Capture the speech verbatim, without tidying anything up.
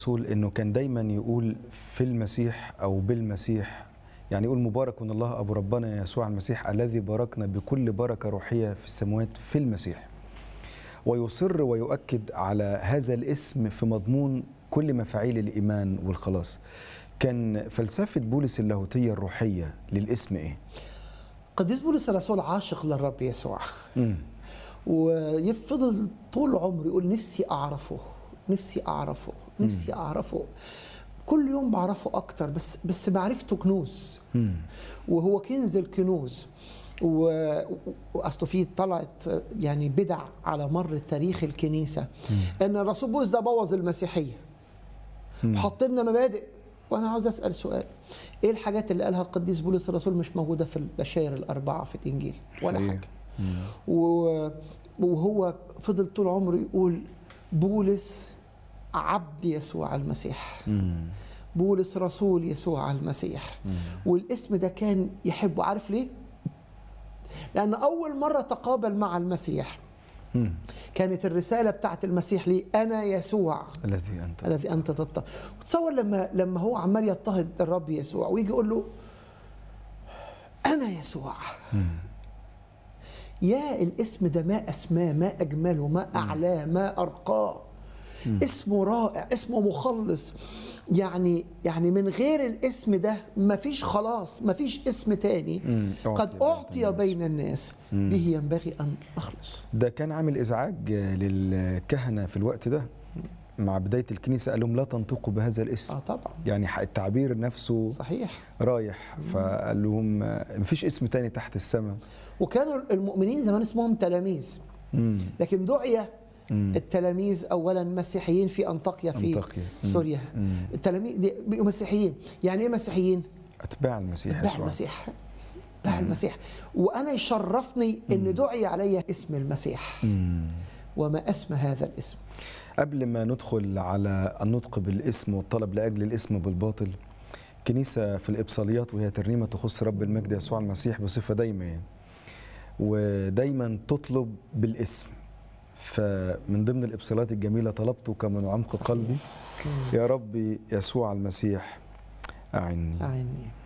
الرسول انه كان دايما يقول في المسيح او بالمسيح، يعني يقول مبارك الله ابو ربنا يسوع المسيح الذي باركنا بكل بركه روحيه في السماوات في المسيح، ويصر ويؤكد على هذا الاسم في مضمون كل مفاعيل الايمان والخلاص. كان فلسفه بولس اللاهوتيه الروحيه للاسم ايه؟ قديس بولس الرسول عاشق للرب يسوع، امم ويفضل طول عمره يقول نفسي اعرفه نفسي اعرفه نفسي اعرفه كل يوم بعرفه اكتر، بس بس معرفته كنوز، امم وهو كنز الكنوز. واصله في طلعت يعني بدع على مر تاريخ الكنيسه ان الرسول بولس ده بوظ المسيحيه وحط لنا مبادئ. وانا عاوز اسال سؤال، ايه الحاجات اللي قالها القديس بولس الرسول مش موجوده في البشائر الاربعه في الانجيل ولا حقيقي. حاجه؟ وهو فضل طول عمره يقول بولس عبد يسوع المسيح، مم. بولس رسول يسوع المسيح. مم. والاسم ده كان يحبه، عارف ليه؟ لأن أول مرة تقابل مع المسيح مم. كانت الرسالة بتاعت المسيح ليه أنا يسوع الذي انت الذي أنت تضطهد. وتصور لما لما هو عمال يضطهد الرب يسوع ويجي يقول له أنا يسوع. مم. يا الاسم ده ما أسماه، ما أجمله، ما أعلاه، ما أرقاه. مم. اسمه رائع، اسمه مخلص. يعني يعني من غير الاسم ده مفيش خلاص، مفيش اسم تاني مم. قد أعطي بين الناس مم. به ينبغي أن نخلص. ده كان عامل ازعاج للكهنه في الوقت ده مع بدايه الكنيسه، قال لهم لا تنطقوا بهذا الاسم. اه طبعا، يعني التعبير نفسه صحيح رايح، فقال لهم مفيش اسم تاني تحت السماء. وكانوا المؤمنين زمان اسمهم تلاميذ، مم. لكن دعي مم. التلاميذ اولا مسيحيين في انطاكيا في أنطاكيا. سوريا. مم. التلاميذ دي بقوا مسيحيين. يعني ايه مسيحيين؟ اتباع المسيح اتباع يسوع. المسيح، اتباع المسيح. وانا يشرفني ان دعي علي اسم المسيح. مم. وما اسم هذا الاسم. قبل ما ندخل على النطق بالاسم والطلب لاجل الاسم بالباطل، كنيسه في الابصاليات وهي ترنيمه تخص رب المجد يسوع المسيح بصفه دايمه، يعني ودايما تطلب بالاسم. فمن ضمن الابصالات الجميله طلبتك من عمق قلبي يا ربي يسوع المسيح أعني. أعني